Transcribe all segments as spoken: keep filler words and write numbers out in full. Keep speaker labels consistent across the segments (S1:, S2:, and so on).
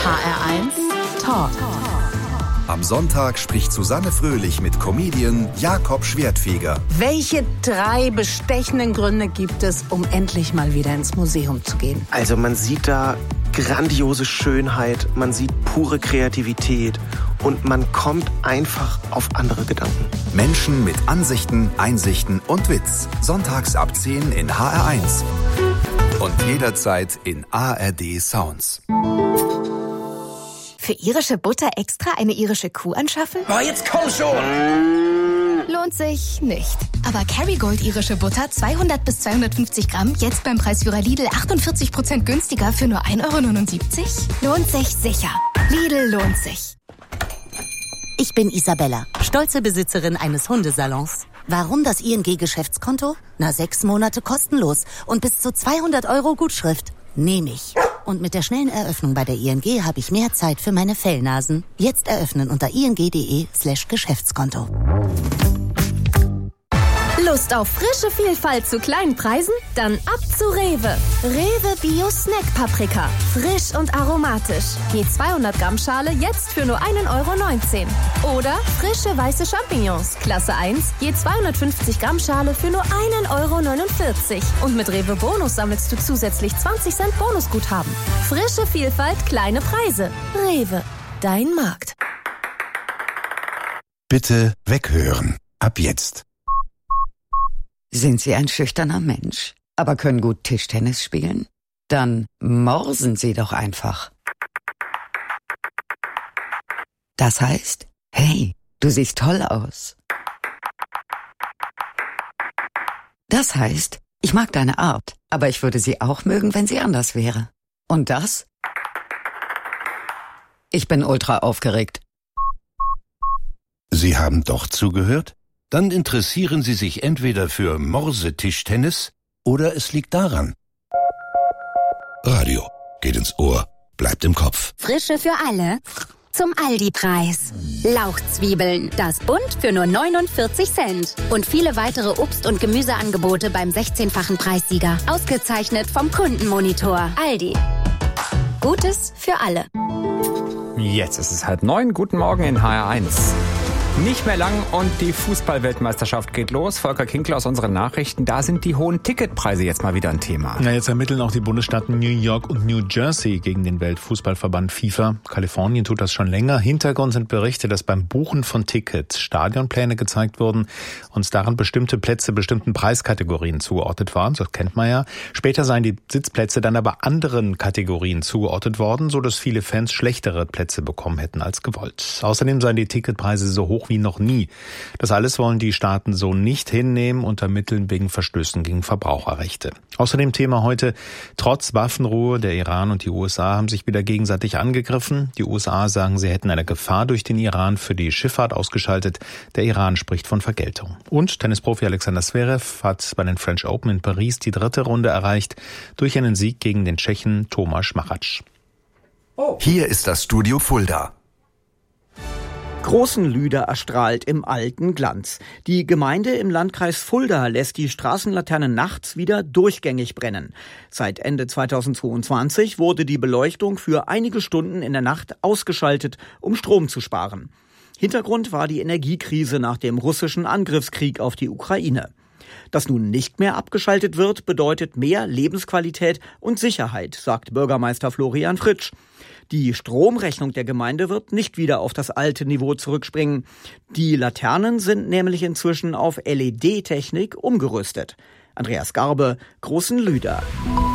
S1: H R eins Talk.
S2: Am Sonntag spricht Susanne Fröhlich mit Comedian Jakob Schwertfeger.
S1: Welche drei bestechenden Gründe gibt es, um endlich mal wieder ins Museum zu gehen?
S3: Also man sieht da grandiose Schönheit, man sieht pure Kreativität und man kommt einfach auf andere Gedanken.
S2: Menschen mit Ansichten, Einsichten und Witz. Sonntags ab zehn in H R eins. Und jederzeit in A R D Sounds.
S4: Für irische Butter extra eine irische Kuh anschaffen?
S5: Oh, jetzt komm schon!
S4: Lohnt sich nicht. Aber Kerrygold irische Butter zweihundert bis zweihundertfünfzig Gramm jetzt beim Preisführer Lidl achtundvierzig Prozent günstiger für nur ein Euro neunundsiebzig? Lohnt sich sicher. Lidl lohnt sich.
S6: Ich bin Isabella, stolze Besitzerin eines Hundesalons. Warum das I N G-Geschäftskonto? Na, sechs Monate kostenlos und bis zu zweihundert Euro Gutschrift. Nehme ich. Und mit der schnellen Eröffnung bei der I N G habe ich mehr Zeit für meine Fellnasen. Jetzt eröffnen unter ing.de slash Geschäftskonto.
S4: Lust auf frische Vielfalt zu kleinen Preisen? Dann ab zu Rewe. Rewe Bio Snack Paprika. Frisch und aromatisch. Je zweihundert Gramm Schale jetzt für nur einen Euro neunzehn. Oder frische weiße Champignons. Klasse eins. Je zweihundertfünfzig Gramm Schale für nur einen Euro neunundvierzig. Und mit Rewe Bonus sammelst du zusätzlich zwanzig Cent Bonusguthaben. Frische Vielfalt, kleine Preise. Rewe. Dein Markt.
S7: Bitte weghören. Ab jetzt.
S8: Sind Sie ein schüchterner Mensch, aber können gut Tischtennis spielen? Dann morsen Sie doch einfach. Das heißt, hey, du siehst toll aus. Das heißt, ich mag deine Art, aber ich würde sie auch mögen, wenn sie anders wäre. Und das? Ich bin ultra aufgeregt.
S7: Sie haben doch zugehört? Dann interessieren Sie sich entweder für Morsetischtennis oder es liegt daran. Radio geht ins Ohr, bleibt im Kopf.
S9: Frische für alle zum Aldi-Preis. Lauchzwiebeln, das Bund für nur neunundvierzig Cent. Und viele weitere Obst- und Gemüseangebote beim sechzehnfachen Preissieger. Ausgezeichnet vom Kundenmonitor. Aldi. Gutes für alle.
S10: Jetzt ist es halb neun. Guten Morgen in H R eins. Nicht mehr lang und die Fußball-Weltmeisterschaft geht los. Volker Kinkler aus unseren Nachrichten. Da sind die hohen Ticketpreise jetzt mal wieder ein Thema.
S11: Na, jetzt ermitteln auch die Bundesstaaten New York und New Jersey gegen den Weltfußballverband FIFA. Kalifornien tut das schon länger. Hintergrund sind Berichte, dass beim Buchen von Tickets Stadionpläne gezeigt wurden und daran bestimmte Plätze bestimmten Preiskategorien zugeordnet waren. Das kennt man ja. Später seien die Sitzplätze dann aber anderen Kategorien zugeordnet worden, sodass viele Fans schlechtere Plätze bekommen hätten als gewollt. Außerdem seien die Ticketpreise so hoch wie noch nie. Das alles wollen die Staaten so nicht hinnehmen und ermitteln wegen Verstößen gegen Verbraucherrechte. Außerdem Thema heute: Trotz Waffenruhe der Iran und die U S A haben sich wieder gegenseitig angegriffen. Die U S A sagen, sie hätten eine Gefahr durch den Iran für die Schifffahrt ausgeschaltet. Der Iran spricht von Vergeltung. Und Tennisprofi Alexander Zverev hat bei den French Open in Paris die dritte Runde erreicht durch einen Sieg gegen den Tschechen Tomáš Machač.
S2: Oh. Hier ist das Studio Fulda.
S12: Großenlüder erstrahlt im alten Glanz. Die Gemeinde im Landkreis Fulda lässt die Straßenlaternen nachts wieder durchgängig brennen. Seit Ende zweitausendzweiundzwanzig wurde die Beleuchtung für einige Stunden in der Nacht ausgeschaltet, um Strom zu sparen. Hintergrund war die Energiekrise nach dem russischen Angriffskrieg auf die Ukraine. Dass nun nicht mehr abgeschaltet wird, bedeutet mehr Lebensqualität und Sicherheit, sagt Bürgermeister Florian Fritsch. Die Stromrechnung der Gemeinde wird nicht wieder auf das alte Niveau zurückspringen. Die Laternen sind nämlich inzwischen auf L E D-Technik umgerüstet. Andreas Garbe, Großenlüder.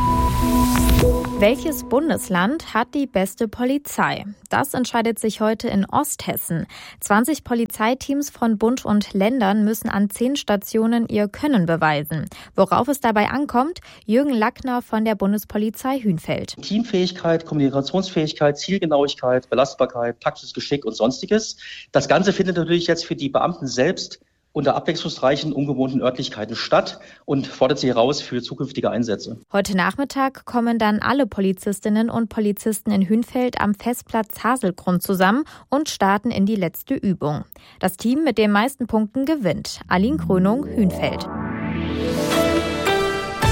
S13: Welches Bundesland hat die beste Polizei? Das entscheidet sich heute in Osthessen. zwanzig Polizeiteams von Bund und Ländern müssen an zehn Stationen ihr Können beweisen. Worauf es dabei ankommt? Jürgen Lackner von der Bundespolizei Hünfeld.
S14: Teamfähigkeit, Kommunikationsfähigkeit, Zielgenauigkeit, Belastbarkeit, taktisches Geschick und Sonstiges. Das Ganze findet natürlich jetzt für die Beamten selbst unter abwechslungsreichen, ungewohnten Örtlichkeiten statt und fordert sie heraus für zukünftige Einsätze.
S13: Heute Nachmittag kommen dann alle Polizistinnen und Polizisten in Hünfeld am Festplatz Haselgrund zusammen und starten in die letzte Übung. Das Team mit den meisten Punkten gewinnt. Aline Krönung, Hünfeld.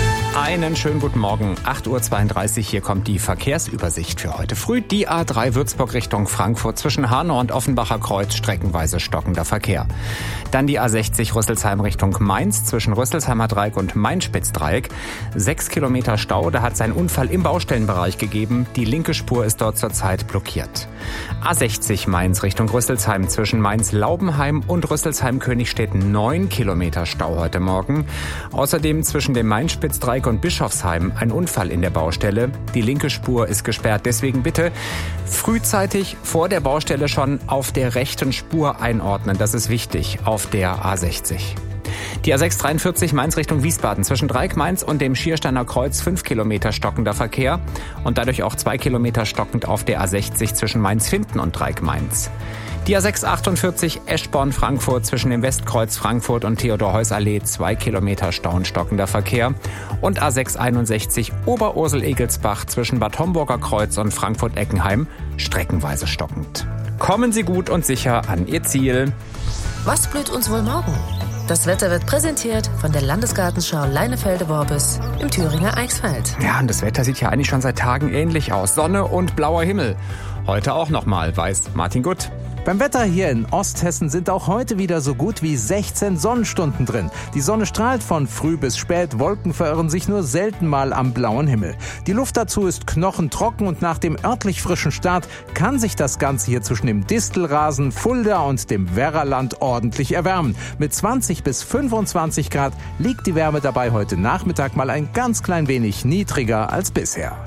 S10: Einen schönen guten Morgen. acht Uhr zweiunddreißig, hier kommt die Verkehrsübersicht für heute früh. Die A drei Würzburg Richtung Frankfurt zwischen Hanau und Offenbacher Kreuz streckenweise stockender Verkehr. Dann die A sechzig Rüsselsheim Richtung Mainz zwischen Rüsselsheimer Dreieck und Main-Spitz-Dreieck. Sechs Kilometer Stau, da hat es einen Unfall im Baustellenbereich gegeben. Die linke Spur ist dort zurzeit blockiert. A sechzig Mainz Richtung Rüsselsheim zwischen Mainz-Laubenheim und Rüsselsheim-Königstedt neun Kilometer Stau heute Morgen. Außerdem zwischen dem Main-Spitz-Dreieck und Bischofsheim ein Unfall in der Baustelle. Die linke Spur ist gesperrt. Deswegen bitte frühzeitig vor der Baustelle schon auf der rechten Spur einordnen. Das ist wichtig auf der A sechzig. Die A sechs dreiundvierzig Mainz Richtung Wiesbaden zwischen Dreieck Mainz und dem Schiersteiner Kreuz fünf Kilometer stockender Verkehr und dadurch auch zwei Kilometer stockend auf der A sechzig zwischen Mainz-Finden und Dreieck Mainz. Die A sechs achtundvierzig Eschborn-Frankfurt zwischen dem Westkreuz Frankfurt und Theodor-Heuss-Allee zwei Kilometer Stau und stockender Verkehr und A sechs einundsechzig Oberursel-Egelsbach zwischen Bad Homburger Kreuz und Frankfurt-Eckenheim streckenweise stockend. Kommen Sie gut und sicher an Ihr Ziel.
S5: Was blüht uns wohl morgen? Das Wetter wird präsentiert von der Landesgartenschau Leinefelde-Worbis im Thüringer Eichsfeld.
S10: Ja, und das Wetter sieht ja eigentlich schon seit Tagen ähnlich aus. Sonne und blauer Himmel. Heute auch nochmal, weiß Martin Gutt.
S15: Beim Wetter hier in Osthessen sind auch heute wieder so gut wie sechzehn Sonnenstunden drin. Die Sonne strahlt von früh bis spät, Wolken verirren sich nur selten mal am blauen Himmel. Die Luft dazu ist knochentrocken und nach dem örtlich frischen Start kann sich das Ganze hier zwischen dem Distelrasen, Fulda und dem Werraland ordentlich erwärmen. Mit zwanzig bis fünfundzwanzig Grad liegt die Wärme dabei heute Nachmittag mal ein ganz klein wenig niedriger als bisher.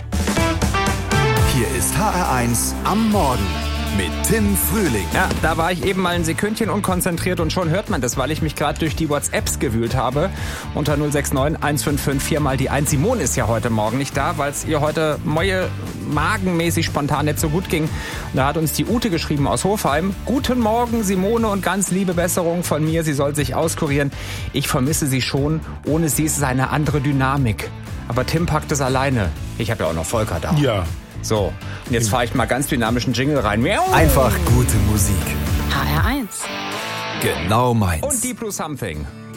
S2: Hier ist H R eins am Morgen mit Tim Frühling.
S10: Ja, da war ich eben mal ein Sekündchen unkonzentriert und schon hört man das, weil ich mich gerade durch die WhatsApps gewühlt habe. Unter null sechs neun eins fünf fünf vier mal die eins. Simone ist ja heute Morgen nicht da, weil es ihr heute Mäue magenmäßig spontan nicht so gut ging. Und da hat uns die Ute geschrieben aus Hofheim. Guten Morgen, Simone, und ganz liebe Besserung von mir. Sie soll sich auskurieren. Ich vermisse sie schon. Ohne sie ist es eine andere Dynamik. Aber Tim packt es alleine. Ich habe ja auch noch Volker da.
S11: Ja.
S10: So, und jetzt fahre ich mal ganz dynamischen Jingle rein.
S2: Einfach gute Musik.
S5: H R eins.
S2: Genau meins.
S10: Und Deep Blue Something.